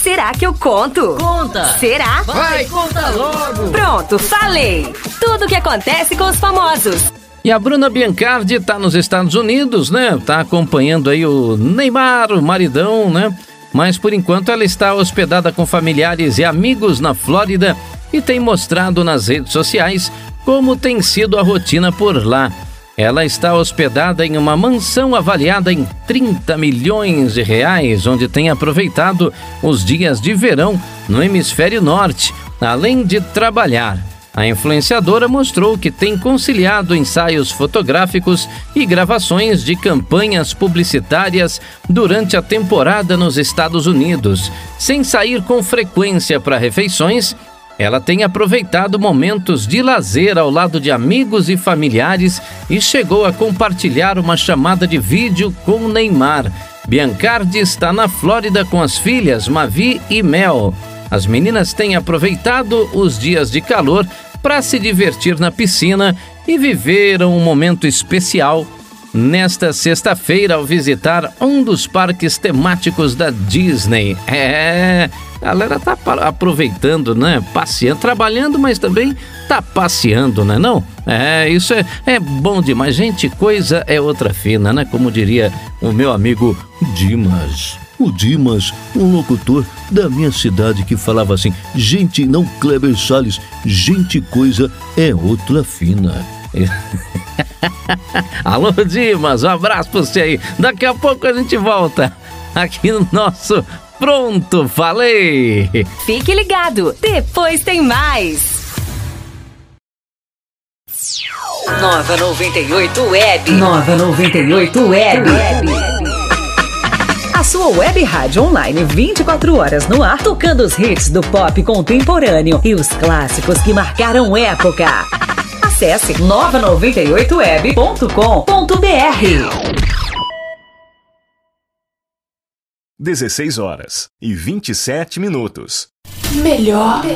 Será que eu conto? Conta! Será? Vai, conta logo! Pronto, falei! Tudo o que acontece com os famosos. E a Bruna Biancardi tá nos Estados Unidos, né? Tá acompanhando aí o Neymar, o maridão, né? Mas por enquanto ela está hospedada com familiares e amigos na Flórida e tem mostrado nas redes sociais como tem sido a rotina por lá. Ela está hospedada em uma mansão avaliada em 30 milhões de reais, onde tem aproveitado os dias de verão no hemisfério norte, além de trabalhar. A influenciadora mostrou que tem conciliado ensaios fotográficos e gravações de campanhas publicitárias durante a temporada nos Estados Unidos. Sem sair com frequência para refeições, ela tem aproveitado momentos de lazer ao lado de amigos e familiares e chegou a compartilhar uma chamada de vídeo com o Neymar. Biancardi está na Flórida com as filhas Mavi e Mel. As meninas têm aproveitado os dias de calor para se divertir na piscina e viveram um momento especial nesta sexta-feira ao visitar um dos parques temáticos da Disney. A galera tá aproveitando, né? Passeando, trabalhando, mas também tá passeando, né? Não? Isso é bom demais. Gente, coisa é outra fina, né? Como diria o meu amigo Dimas. O Dimas, um locutor da minha cidade que falava assim: gente, não Kleber Salles, gente, coisa é outra fina. Alô, Dimas, um abraço pra você aí. Daqui a pouco a gente volta aqui no nosso Pronto, Falei. Fique ligado, depois tem mais. Nova 98 Web. Nova 98 Web. A sua web rádio online 24 horas no ar, tocando os hits do pop contemporâneo e os clássicos que marcaram época. Acesse nova98web.com.br. 16 horas e 27 minutos. Melhor